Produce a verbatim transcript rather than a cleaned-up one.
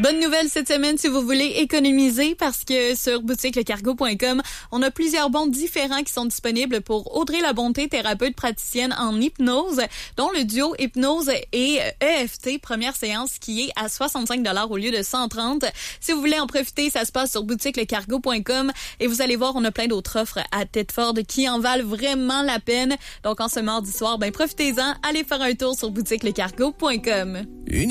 Bonne nouvelle cette semaine si vous voulez économiser parce que sur boutique le cargo point com, on a plusieurs bons différents qui sont disponibles pour Audrey Labonté, thérapeute praticienne en hypnose, dont le duo hypnose et E F T, première séance qui est à soixante-cinq dollars au lieu de cent trente. Si vous voulez en profiter, ça se passe sur boutique le cargo point com et vous allez voir, on a plein d'autres offres à Thetford qui en valent vraiment la peine. Donc en ce mardi soir, ben profitez-en, allez faire un tour sur boutique le cargo point com.